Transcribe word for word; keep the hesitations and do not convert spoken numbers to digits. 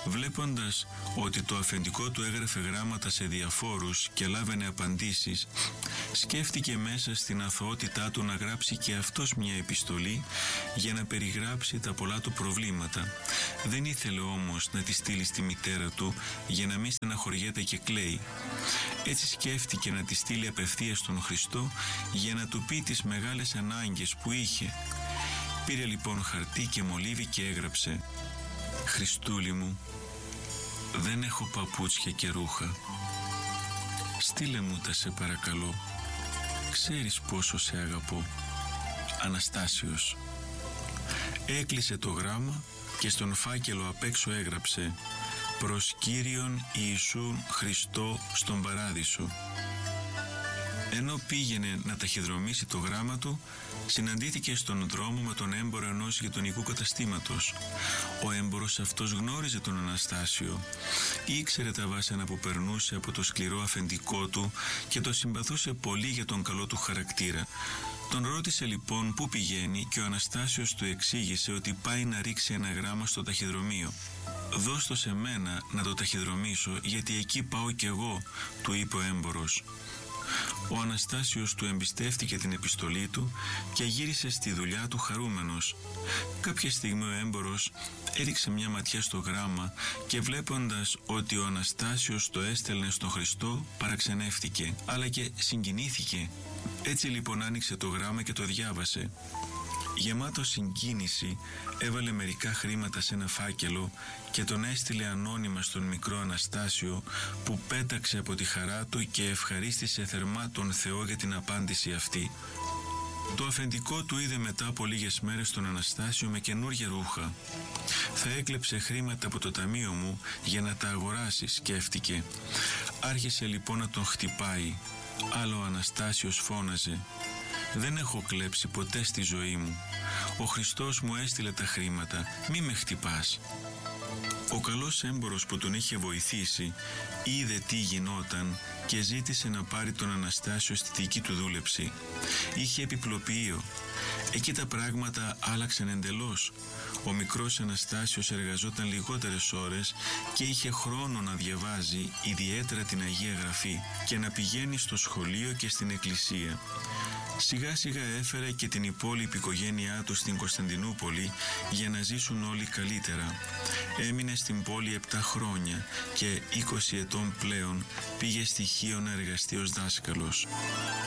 Βλέποντας ότι το αφεντικό του έγραφε γράμματα σε διαφόρους και λάβαινε απαντήσεις, σκέφτηκε μέσα στην αθωότητά του να γράψει και αυτός μια επιστολή για να περιγράψει τα πολλά του προβλήματα. Δεν ήθελε όμως να τη στείλει στη μητέρα του για να μην στεναχωριέται και κλαίει. Έτσι σκέφτηκε να τη στείλει απευθείας στον Χριστό για να του πει τις μεγάλες ανάγκες που είχε. Πήρε λοιπόν χαρτί και μολύβι και έγραψε: «Χριστούλη μου, δεν έχω παπούτσια και ρούχα. Στείλε μου τα σε παρακαλώ. Ξέρεις πόσο σε αγαπώ. Αναστάσιος». Έκλεισε το γράμμα και στον φάκελο απ' έξω έγραψε: «Προς Κύριον Ιησού Χριστό στον Παράδεισο». Ενώ πήγαινε να ταχυδρομήσει το γράμμα του, συναντήθηκε στον δρόμο με τον έμπορο ενός γειτονικού καταστήματος. Ο έμπορος αυτός γνώριζε τον Αναστάσιο. Ήξερε τα βάσανα που περνούσε από το σκληρό αφεντικό του και το συμπαθούσε πολύ για τον καλό του χαρακτήρα. Τον ρώτησε λοιπόν πού πηγαίνει και ο Αναστάσιος του εξήγησε ότι πάει να ρίξει ένα γράμμα στο ταχυδρομείο. «Δώσ' το σε μένα να το ταχυδρομήσω, γιατί εκεί πάω κι εγώ», του είπε ο έμπορος. Ο Αναστάσιος του εμπιστεύτηκε την επιστολή του και γύρισε στη δουλειά του χαρούμενος. Κάποια στιγμή ο έμπορος έριξε μια ματιά στο γράμμα και βλέποντας ότι ο Αναστάσιος το έστελνε στον Χριστό, παραξενεύτηκε, αλλά και συγκινήθηκε. Έτσι λοιπόν άνοιξε το γράμμα και το διάβασε. Γεμάτο συγκίνηση, έβαλε μερικά χρήματα σε ένα φάκελο και τον έστειλε ανώνυμα στον μικρό Αναστάσιο, που πέταξε από τη χαρά του και ευχαρίστησε θερμά τον Θεό για την απάντηση αυτή. Το αφεντικό του είδε μετά από λίγες μέρες τον Αναστάσιο με καινούργια ρούχα. «Θα έκλεψε χρήματα από το ταμείο μου για να τα αγοράσει», σκέφτηκε. Άρχισε λοιπόν να τον χτυπάει, αλλά ο Αναστάσιος φώναζε: «Δεν έχω κλέψει ποτέ στη ζωή μου. Ο Χριστός μου έστειλε τα χρήματα, μη με χτυπάς». Ο καλός έμπορος που τον είχε βοηθήσει είδε τι γινόταν και ζήτησε να πάρει τον Αναστάσιο στη δική του δούλεψη. Είχε επιπλοποιείο. Εκεί τα πράγματα άλλαξαν εντελώς. Ο μικρός Αναστάσιος εργαζόταν λιγότερες ώρες και είχε χρόνο να διαβάζει ιδιαίτερα την Αγία Γραφή και να πηγαίνει στο σχολείο και στην εκκλησία. Σιγά σιγά έφερε και την υπόλοιπη οικογένειά του στην Κωνσταντινούπολη για να ζήσουν όλοι καλύτερα. Έμεινε στην πόλη επτά χρόνια και είκοσι ετών πλέον πήγε στη Χίο να εργαστεί ως δάσκαλος.